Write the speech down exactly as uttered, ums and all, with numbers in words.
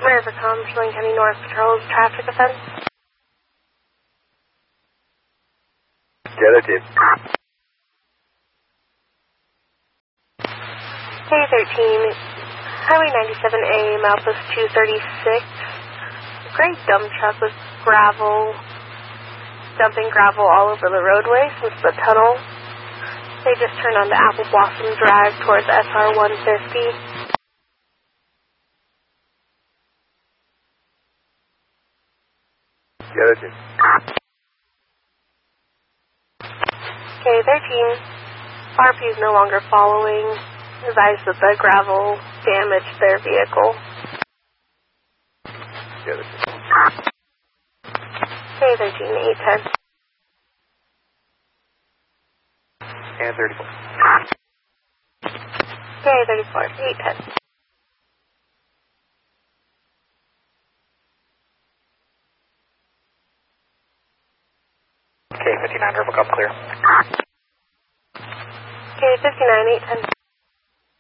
Rivercom, Chelan County North Patrol's traffic offense. The other team. K thirteen, Highway ninety-seven A, Milepost two thirty-six. Great dump truck with gravel, dumping gravel all over the roadway since the tunnel. They just turned onto Apple Blossom Drive towards S R one fifty. The other team. K thirteen, R P is no longer following. Advised that the gravel damaged their vehicle. The other team. K thirteen, eight ten. And thirty-four. K thirty-four, eight ten. K fifty-nine, Rivercom clear. K fifty-nine, eight ten.